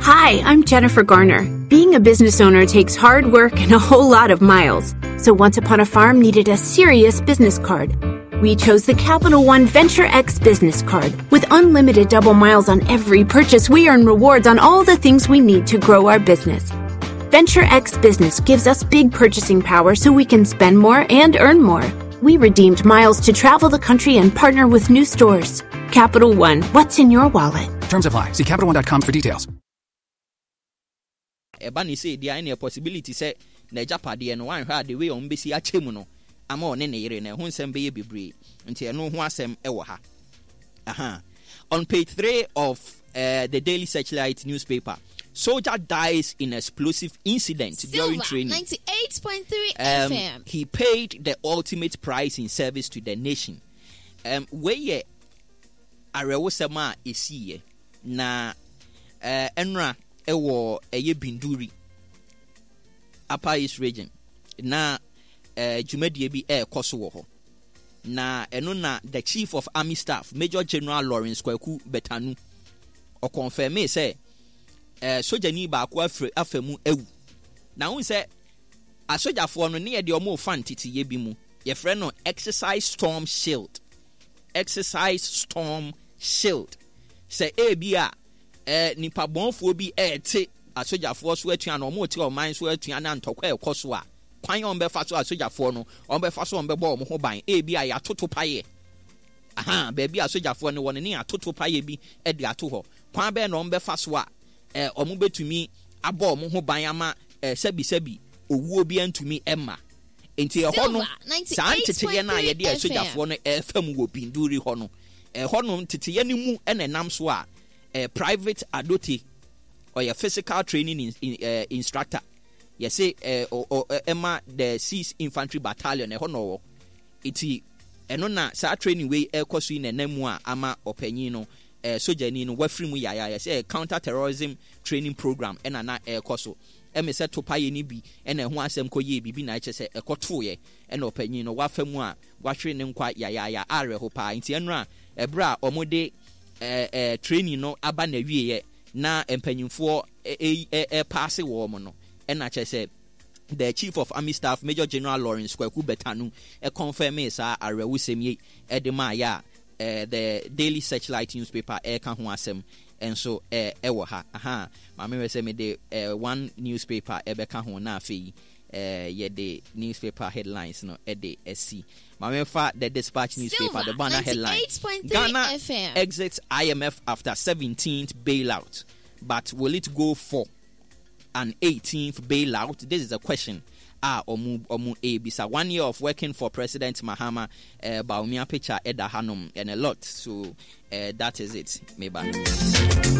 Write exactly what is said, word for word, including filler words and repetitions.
Hi, I'm Jennifer Garner. Being a business owner takes hard work and a whole lot of miles. So Once Upon a Farm needed a serious business card. We chose the Capital One Venture X business card. With unlimited double miles on every purchase, we earn rewards on all the things we need to grow our business. Venture X Business gives us big purchasing power so we can spend more and earn more. We redeemed miles to travel the country and partner with new stores. Capital One, what's in your wallet? Terms apply. See Capital One dot com for details. Ebani say there any possibility say na japade no wan hwa the way on besi achemu no ama one ne yere na ho nsem be ye bebre nti eno ho asem e wo ha. Aha. On page three of uh, the Daily Searchlight newspaper, soldier dies in explosive incident Silver, during training. ninety-eight point three um, F M. He paid the ultimate price in service to the nation. Um, where ye arewo sema esiye na uh, enra ewo eye Binduri Upper East region na uh, jumedie bi e koso wo ho na eno na the chief of army staff Major General Lawrence Kwaku Betanu o confirm say uh, soja ni ba ko afre afemu ewu na hu say asojafo no ne ye de omo fan titiye bi mu ye frɛ no exercise storm shield exercise storm shield say e bi a eh nipa bonfo bi e te asojafo so atua no omo te o man so atua na ntokwa e koso a kwan on be fa so asojafo no on be fa so on be bo omo ho ban e bi a ya toto paye aha ba bi asojafo no won ne ya toto paye bi e de ato ho kwan be no on be fa so a eh omo betumi abo omo ho ban ama eh sabi sabi owuo bi antumi emma enti e ho no san teteye na ye de asojafo no e fam wo Binduri ho no e ho no teteye ni mu e na nam so a a private adoti or your physical training in, in, uh, instructor. You say, uh, or, or uh, Emma, the sixth Infantry Battalion, a honor. Iti, enona sa training way air course in a nemwa ama openino, uh, sojanino, wefrimu ya ya say counter terrorism training program, and ana air course. Eme said to pay ni bi, and a one sem ko ye bibi na say a cotoye, and openino, wafemwa, watching them quite ya ya ya are hopa, inti enra, a bra, or mode. Uh, uh, training no aba na wie na empanyimfo e e e pass wo mo no e na che say the chief of army staff Major General Lawrence Kwaku Betanu e confirm is a arewusem e de ma ya the Daily Searchlight newspaper e ka ho asem and so e e wo ha aha ma me say me de one newspaper e be ka ho na afei eh ye the newspaper headlines no e de esi Mamefa the Dispatch newspaper Silver, the banner headline Ghana F M. Exits I M F after seventeenth bailout, but will it go for an eighteenth bailout? This is a question. Ah, omu omu a bisa one year of working for President Mahama uh, Baumia picture Eda Hanum and a lot. So uh, that is it. Maybe.